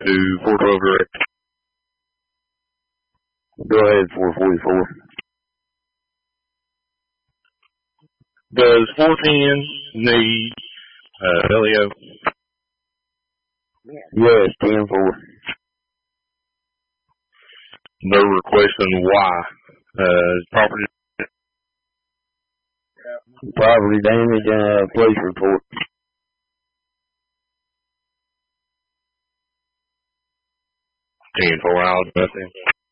to 412 direct. Go ahead, 444. Does 410 need LEO? Yes, 10-4. They're requesting why. Property damage and police report. 10-4 hours, nothing.